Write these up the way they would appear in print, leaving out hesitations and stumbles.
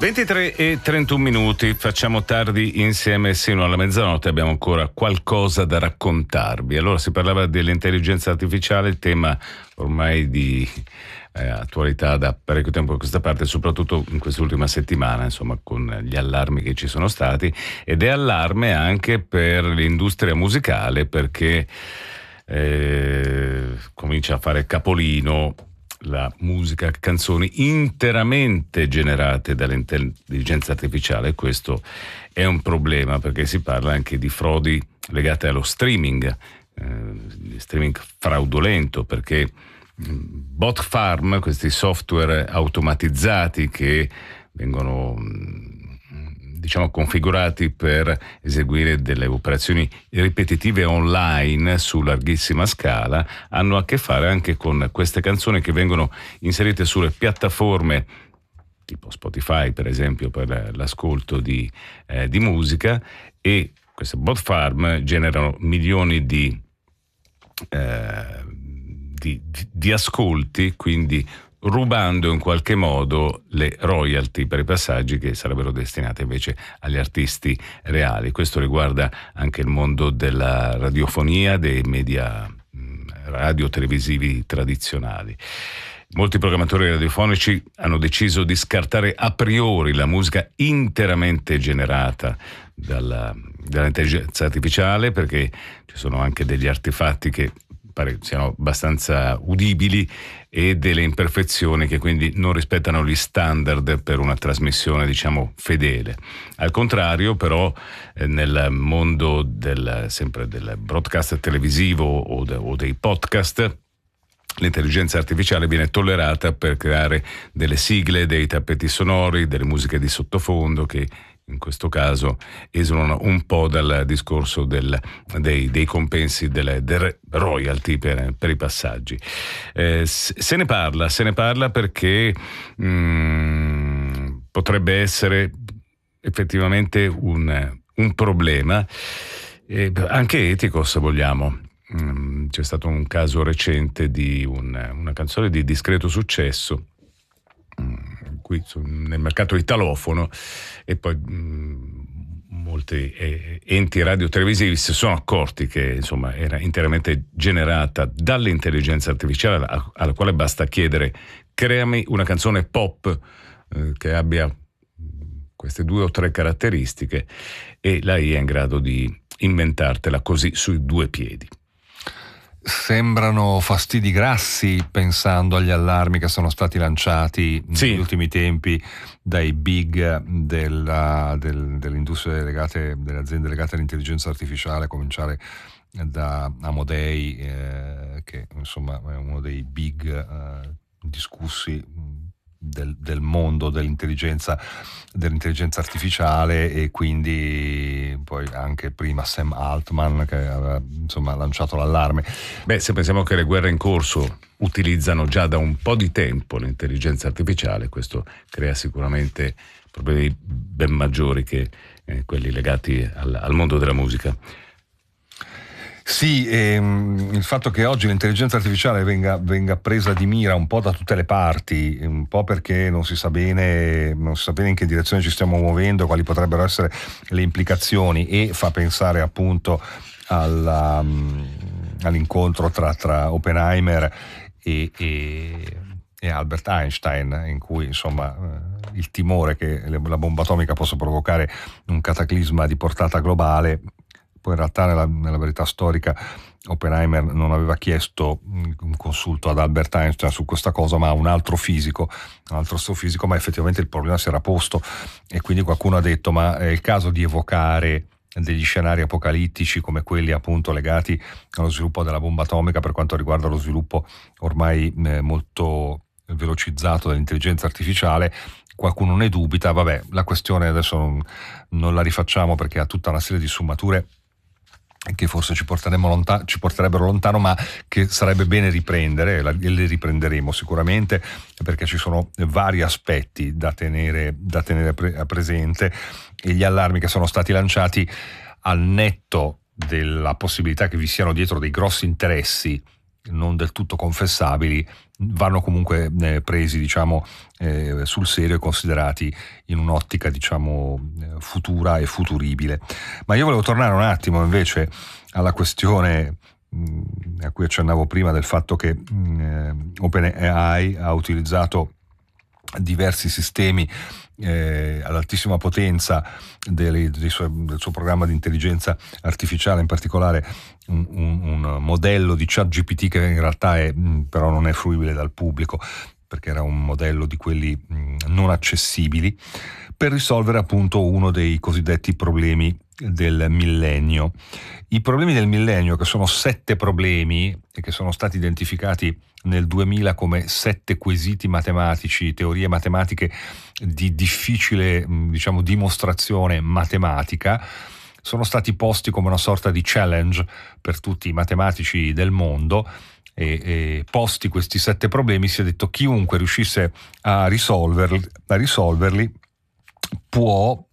23:31, facciamo tardi insieme sino alla mezzanotte, abbiamo ancora qualcosa da raccontarvi. Allora, si parlava dell'intelligenza artificiale, tema ormai di attualità da parecchio tempo a questa parte, soprattutto in quest'ultima settimana, insomma, con gli allarmi che ci sono stati, ed è allarme anche per l'industria musicale, perché comincia a fare capolino la musica, canzoni interamente generate dall'intelligenza artificiale. Questo è un problema, perché si parla anche di frodi legate allo streaming fraudolento, perché bot farm, questi software automatizzati che vengono configurati per eseguire delle operazioni ripetitive online su larghissima scala, hanno a che fare anche con queste canzoni che vengono inserite sulle piattaforme tipo Spotify, per esempio, per l'ascolto di musica, e queste bot farm generano milioni di ascolti, quindi rubando in qualche modo le royalty per i passaggi che sarebbero destinati invece agli artisti reali. Questo riguarda anche il mondo della radiofonia, dei media radio-televisivi tradizionali. Molti programmatori radiofonici hanno deciso di scartare a priori la musica interamente generata dall'intelligenza artificiale, perché ci sono anche degli artefatti che pare siano abbastanza udibili e delle imperfezioni che quindi non rispettano gli standard per una trasmissione, diciamo, fedele. Al contrario, però, nel mondo sempre del broadcast televisivo o dei podcast, l'intelligenza artificiale viene tollerata per creare delle sigle, dei tappeti sonori, delle musiche di sottofondo che in questo caso esulano un po' dal discorso dei compensi, delle royalty per i passaggi. Se ne parla perché potrebbe essere effettivamente un problema, anche etico, se vogliamo. C'è stato un caso recente di una canzone di discreto successo qui nel mercato italofono, e poi molti enti radio-televisivi si sono accorti che, insomma, era interamente generata dall'intelligenza artificiale, alla quale basta chiedere: creami una canzone pop che abbia queste 2 o 3 caratteristiche, e lei è in grado di inventartela così sui 2 piedi. Sembrano fastidi grassi, pensando agli allarmi che sono stati lanciati negli ultimi tempi dai big dell'industria delle aziende legate all'intelligenza artificiale, a cominciare da Amodei, che insomma è uno dei big discussi del mondo dell'intelligenza artificiale, e quindi poi anche prima Sam Altman, che aveva lanciato l'allarme. Se pensiamo che le guerre in corso utilizzano già da un po' di tempo l'intelligenza artificiale, questo crea sicuramente problemi ben maggiori che quelli legati al mondo della musica. Sì, il fatto che oggi l'intelligenza artificiale venga presa di mira un po' da tutte le parti, un po' perché non si sa bene in che direzione ci stiamo muovendo, quali potrebbero essere le implicazioni, e fa pensare appunto all'incontro tra Oppenheimer e Albert Einstein, in cui il timore che la bomba atomica possa provocare un cataclisma di portata globale. Poi in realtà nella verità storica Oppenheimer non aveva chiesto un consulto ad Albert Einstein su questa cosa, ma a un altro fisico, ma effettivamente il problema si era posto, e quindi qualcuno ha detto: ma è il caso di evocare degli scenari apocalittici come quelli appunto legati allo sviluppo della bomba atomica, per quanto riguarda lo sviluppo ormai molto velocizzato dell'intelligenza artificiale. Qualcuno ne dubita, la questione adesso non la rifacciamo, perché ha tutta una serie di sfumature che forse ci porterebbero lontano, ma che sarebbe bene riprendere, e le riprenderemo sicuramente, perché ci sono vari aspetti da tenere presente, e gli allarmi che sono stati lanciati, al netto della possibilità che vi siano dietro dei grossi interessi non del tutto confessabili, vanno comunque presi, diciamo, sul serio e considerati in un'ottica, diciamo, futura e futuribile. Ma io volevo tornare un attimo invece alla questione a cui accennavo prima, del fatto che OpenAI ha utilizzato diversi sistemi ad altissima potenza del suo programma di intelligenza artificiale, in particolare un modello di ChatGPT che in realtà però non è fruibile dal pubblico, perché era un modello di quelli non accessibili, per risolvere appunto uno dei cosiddetti problemi del millennio. I problemi del millennio, che sono 7 problemi e che sono stati identificati nel 2000 come 7 quesiti matematici, teorie matematiche di difficile, diciamo, dimostrazione matematica, sono stati posti come una sorta di challenge per tutti i matematici del mondo. E posti questi 7 problemi, si è detto chiunque riuscisse a risolverli può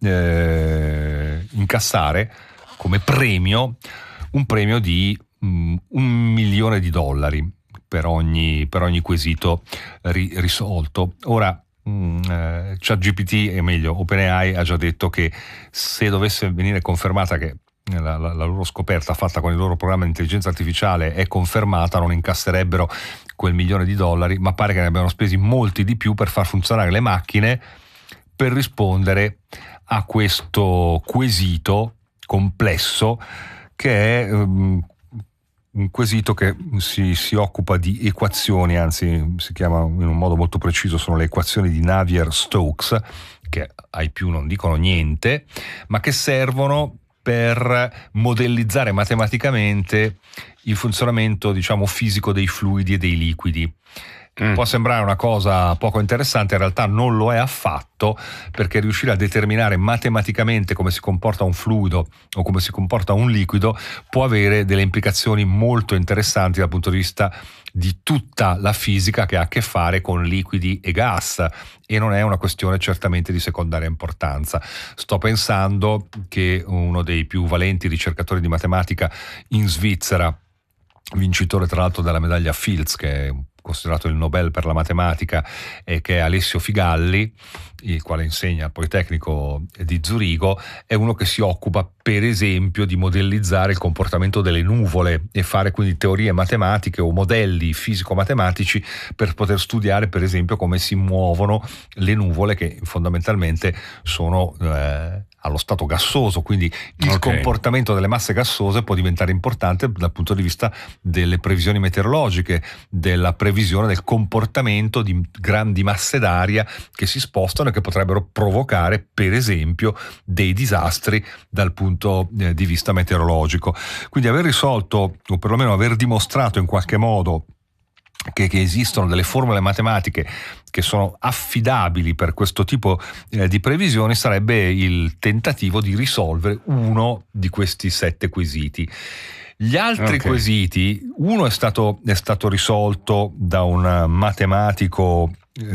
incassare come premio un premio di $1 milione per ogni quesito risolto. Ora ChatGPT, è meglio OpenAI, ha già detto che se dovesse venire confermata che la loro scoperta fatta con il loro programma di intelligenza artificiale è confermata, non incasserebbero quel $1 milione, ma pare che ne abbiano spesi molti di più per far funzionare le macchine per rispondere a questo quesito complesso, che è un quesito che si occupa di equazioni, anzi si chiama in un modo molto preciso, sono le equazioni di Navier-Stokes, che ai più non dicono niente, ma che servono per modellizzare matematicamente il funzionamento, diciamo, fisico dei fluidi e dei liquidi. Può sembrare una cosa poco interessante, in realtà non lo è affatto, perché riuscire a determinare matematicamente come si comporta un fluido o come si comporta un liquido può avere delle implicazioni molto interessanti dal punto di vista di tutta la fisica che ha a che fare con liquidi e gas, e non è una questione certamente di secondaria importanza. Sto pensando che uno dei più valenti ricercatori di matematica in Svizzera, vincitore tra l'altro della medaglia Fields, che è considerato il Nobel per la matematica, e che è Alessio Figalli, il quale insegna al Politecnico di Zurigo, è uno che si occupa per esempio di modellizzare il comportamento delle nuvole e fare quindi teorie matematiche o modelli fisico-matematici per poter studiare per esempio come si muovono le nuvole, che fondamentalmente sono allo stato gassoso, quindi il comportamento delle masse gassose può diventare importante dal punto di vista delle previsioni meteorologiche, della previsione del comportamento di grandi masse d'aria che si spostano e che potrebbero provocare per esempio dei disastri dal punto di vista meteorologico. Quindi aver risolto, o perlomeno aver dimostrato in qualche modo che esistono delle formule matematiche che sono affidabili per questo tipo di previsioni, sarebbe il tentativo di risolvere uno di questi 7 quesiti. Gli altri quesiti, uno è stato risolto da un matematico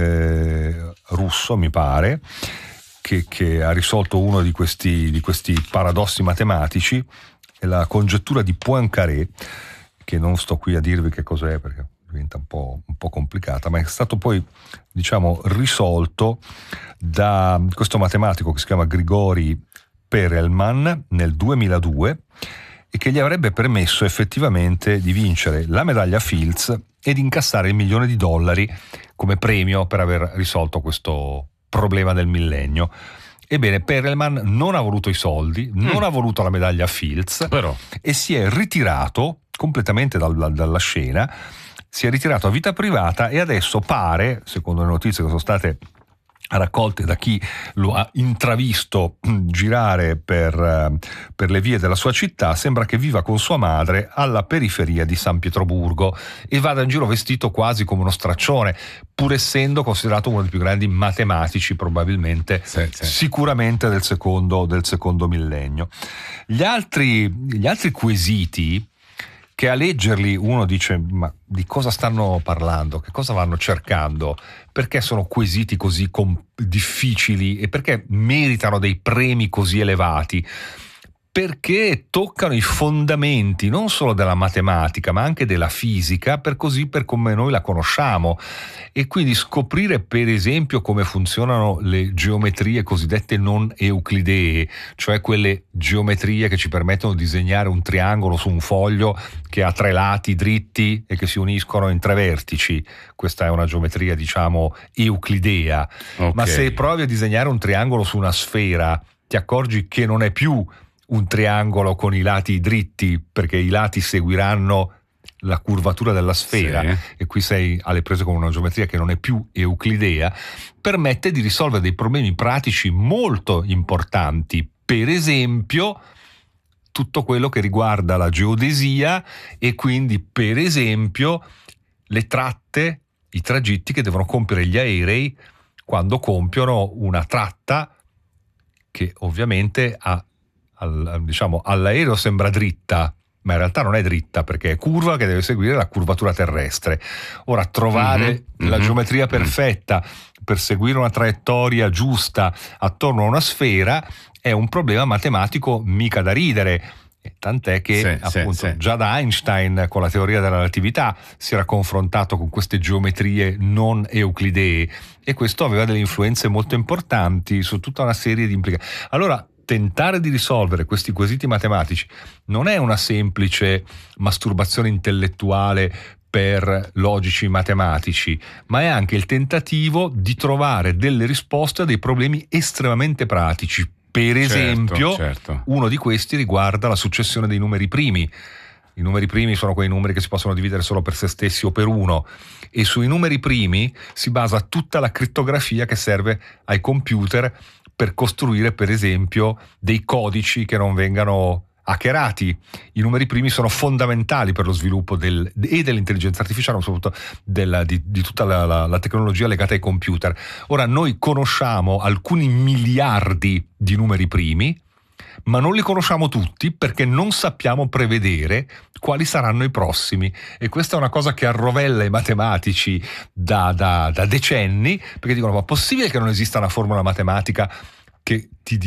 russo, mi pare, che ha risolto uno di questi paradossi matematici, è la congettura di Poincaré, che non sto qui a dirvi che cos'è perché diventa un po' complicata, ma è stato poi, diciamo, risolto da questo matematico che si chiama Grigori Perelman nel 2002, e che gli avrebbe permesso effettivamente di vincere la medaglia Fields e di incassare $1 milione come premio per aver risolto questo problema del millennio. Ebbene, Perelman non ha voluto i soldi, non ha voluto la medaglia Fields, però, e si è ritirato completamente dalla scena, si è ritirato a vita privata, e adesso pare, secondo le notizie che sono state raccolte da chi lo ha intravisto girare per le vie della sua città, sembra che viva con sua madre alla periferia di San Pietroburgo e vada in giro vestito quasi come uno straccione, pur essendo considerato uno dei più grandi matematici probabilmente, sicuramente del secondo millennio. Gli altri quesiti, che a leggerli uno dice: ma di cosa stanno parlando? Che cosa vanno cercando? Perché sono quesiti così difficili e perché meritano dei premi così elevati? perché toccano i fondamenti non solo della matematica ma anche della fisica, per come noi la conosciamo, e quindi scoprire per esempio come funzionano le geometrie cosiddette non euclidee, cioè quelle geometrie che ci permettono di disegnare un triangolo su un foglio che ha 3 lati dritti e che si uniscono in 3 vertici. Questa è una geometria, diciamo, euclidea. Okay. Ma se provi a disegnare un triangolo su una sfera, ti accorgi che non è più un triangolo con i lati dritti, perché i lati seguiranno la curvatura della sfera, sì. E qui sei alle prese con una geometria che non è più euclidea. Permette di risolvere dei problemi pratici molto importanti, per esempio tutto quello che riguarda la geodesia e quindi per esempio le tratte, i tragitti che devono compiere gli aerei quando compiono una tratta che ovviamente all'aereo sembra dritta, ma in realtà non è dritta perché è curva, che deve seguire la curvatura terrestre. Ora, trovare la geometria perfetta per seguire una traiettoria giusta attorno a una sfera è un problema matematico mica da ridere. Tant'è che già da Einstein con la teoria della relatività si era confrontato con queste geometrie non euclidee, e questo aveva delle influenze molto importanti su tutta una serie di implicazioni. Allora, tentare di risolvere questi quesiti matematici non è una semplice masturbazione intellettuale per logici matematici, ma è anche il tentativo di trovare delle risposte a dei problemi estremamente pratici. Per esempio, uno di questi riguarda la successione dei numeri primi. I numeri primi sono quei numeri che si possono dividere solo per se stessi o per uno, e sui numeri primi si basa tutta la crittografia che serve ai computer per costruire, per esempio, dei codici che non vengano hackerati. I numeri primi sono fondamentali per lo sviluppo dell'intelligenza artificiale, ma soprattutto di tutta la tecnologia legata ai computer. Ora, noi conosciamo alcuni miliardi di numeri primi, ma non li conosciamo tutti perché non sappiamo prevedere quali saranno i prossimi, e questa è una cosa che arrovella i matematici da decenni, perché dicono: ma è possibile che non esista una formula matematica che ti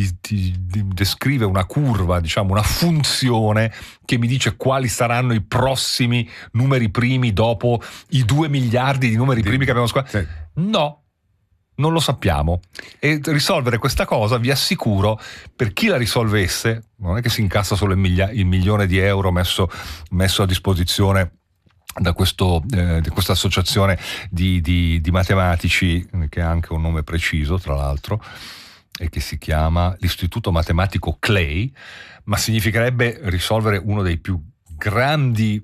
descrive una curva, diciamo una funzione che mi dice quali saranno i prossimi numeri primi dopo i 2 miliardi di numeri primi che abbiamo scoperto? No, non lo sappiamo. E risolvere questa cosa, vi assicuro, per chi la risolvesse, non è che si incassa solo il milione di euro messo a disposizione da di questa associazione di matematici, che ha anche un nome preciso tra l'altro, e che si chiama l'Istituto Matematico Clay, ma significherebbe risolvere uno dei più grandi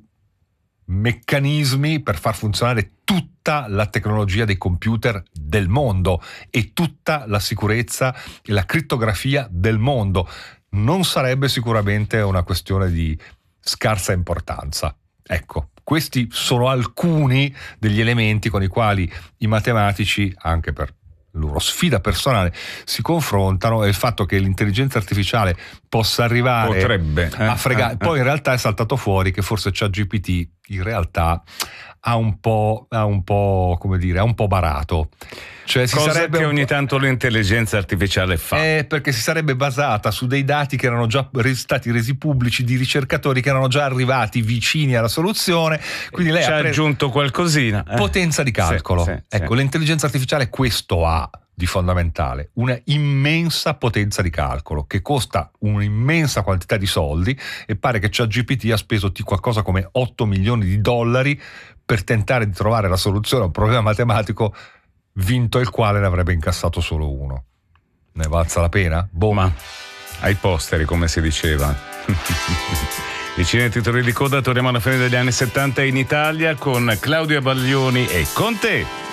meccanismi per far funzionare tutta la tecnologia dei computer del mondo e tutta la sicurezza e la crittografia del mondo. Non sarebbe sicuramente una questione di scarsa importanza. Ecco, questi sono alcuni degli elementi con i quali i matematici, anche per loro sfida personale, si confrontano, e il fatto che l'intelligenza artificiale possa arrivare a fregare. Poi in realtà è saltato fuori che forse ChatGPT in realtà ha un po' come dire, ha un po' barato. Cioè, che ogni tanto l'intelligenza artificiale fa. Perché si sarebbe basata su dei dati che erano già stati resi pubblici, di ricercatori che erano già arrivati vicini alla soluzione, quindi lei ha aggiunto qualcosina. Potenza di calcolo. Ecco, l'intelligenza artificiale questo ha di fondamentale: una immensa potenza di calcolo che costa un'immensa quantità di soldi, e pare che ChatGPT ha speso qualcosa come $8 milioni per tentare di trovare la soluzione a un problema matematico vinto il quale ne avrebbe incassato solo uno. Ne valsa la pena? Ma ai posteri, come si diceva. Vicini ai titoli di coda, torniamo alla fine degli anni 70 in Italia con Claudio Baglioni e Con te.